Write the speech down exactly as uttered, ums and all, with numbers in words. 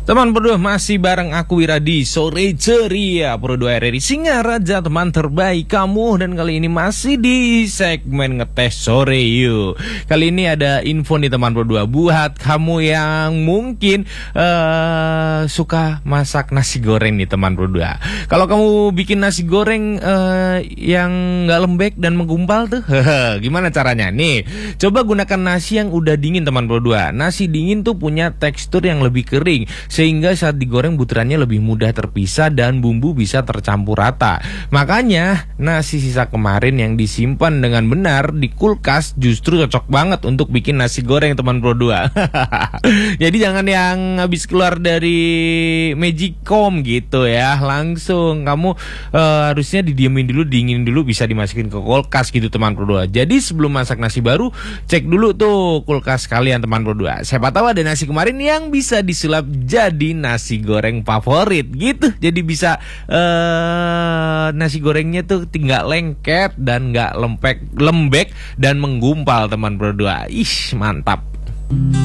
Teman berdua masih bareng aku Wira di Sore Ceria Pro dua R R I Singaraja, teman terbaik kamu. Dan kali ini masih di segmen ngetes sore yuk. Kali ini ada info nih teman berdua buat kamu yang mungkin uh, suka masak nasi goreng nih teman berdua. Kalau kamu bikin nasi goreng uh, yang gak lembek dan menggumpal tuh gimana caranya? Nih, coba gunakan nasi yang udah dingin teman berdua. Nasi dingin tuh punya tekstur yang lebih kering, sehingga saat digoreng butirannya lebih mudah terpisah dan bumbu bisa tercampur rata. Makanya nasi sisa kemarin yang disimpan dengan benar di kulkas justru cocok banget untuk bikin nasi goreng teman Pro dua. Jadi jangan yang habis keluar dari Magicom gitu ya, langsung kamu uh, harusnya didiemin dulu, dingin dulu, bisa dimasukin ke kulkas gitu teman Pro dua. Jadi sebelum masak nasi baru, cek dulu tuh kulkas kalian teman Pro dua. Siapa tahu ada nasi kemarin yang bisa disulap jadi nasi goreng favorit gitu. Jadi bisa uh, nasi gorengnya tuh tinggal lengket dan nggak lempek lembek dan menggumpal teman Pro dua. Ih, mantap.